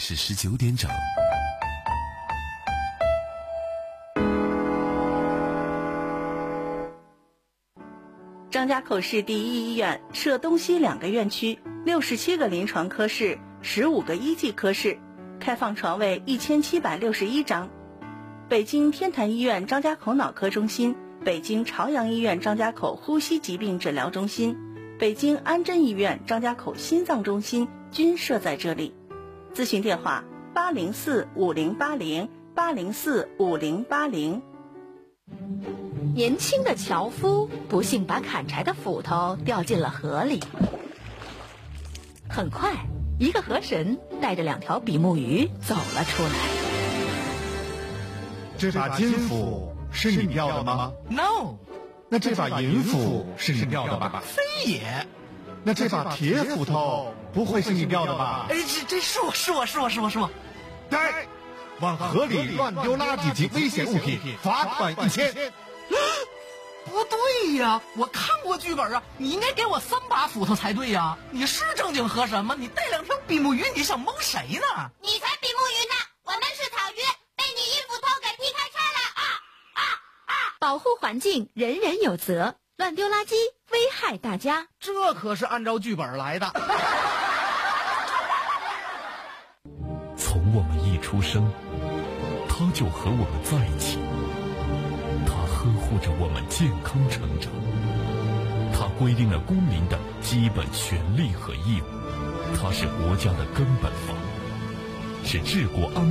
是19点整。 张家口市第一医院设东西2个院区，67个临床科室，15个一级科室，开放床位1761张。北京天坛医院张家口脑科中心、北京朝阳医院张家口呼吸疾病治疗中心、北京安贞医院张家口心脏中心均设在这里。咨询电话804-5080，804-5080。 年轻的樵夫不幸把砍柴的斧头掉进了河里。很快，一个河神带着2条比目鱼走了出来。 这把金斧是你掉的吗 ？No。 那这把银斧是你掉的吧？ 非也。 那这把铁斧头不会是你掉的吧？ 哎，这是我。 呆！往河里乱丢垃圾及危险物品，罚款1000。 不对呀，我看过剧本啊，你应该给我3把斧头才对呀。你是正经河神吗？你带2条比目鱼，你想蒙谁呢？ 你才比目鱼呢，我们是草鱼，被你一斧头给劈开叉了啊！ 保护环境，人人有责，乱丢垃圾危害大家。 这可是按照剧本来的。 从我们一出生，他就和我们在一起，他呵护着我们健康成长，他规定了公民的基本权利和义务，他是国家的根本法，是治国安